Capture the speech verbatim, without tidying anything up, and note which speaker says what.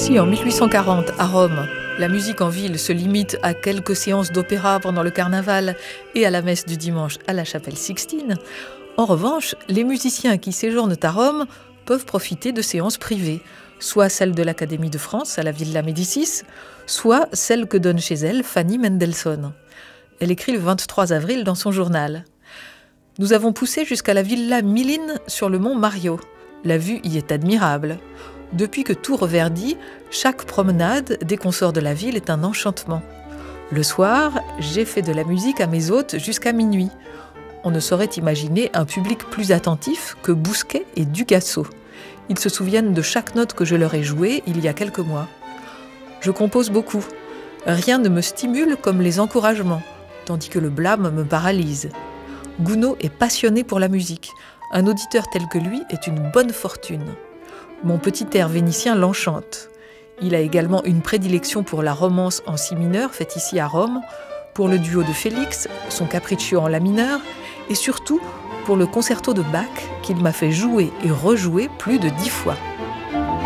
Speaker 1: Si en mille huit cent quarante, à Rome, la musique en ville se limite à quelques séances d'opéra pendant le carnaval et à la messe du dimanche à la chapelle Sixtine, en revanche, les musiciens qui séjournent à Rome peuvent profiter de séances privées, soit celles de l'Académie de France à la Villa Médicis, soit celles que donne chez elle Fanny Mendelssohn. Elle écrit le vingt-trois avril dans son journal. « Nous avons poussé jusqu'à la Villa Miline sur le mont Mario. La vue y est admirable. Depuis que tout reverdit, chaque promenade dès qu'on sort de la ville est un enchantement. Le soir, j'ai fait de la musique à mes hôtes jusqu'à minuit. On ne saurait imaginer un public plus attentif que Bousquet et Ducassot. Ils se souviennent de chaque note que je leur ai jouée il y a quelques mois. Je compose beaucoup. Rien ne me stimule comme les encouragements, tandis que le blâme me paralyse. Gounod est passionné pour la musique. Un auditeur tel que lui est une bonne fortune. Mon petit air vénitien l'enchante. Il a également une prédilection pour la romance en si mineur faite ici à Rome, pour le duo de Félix, son capriccio en la mineur, et surtout pour le concerto de Bach qu'il m'a fait jouer et rejouer plus de dix fois.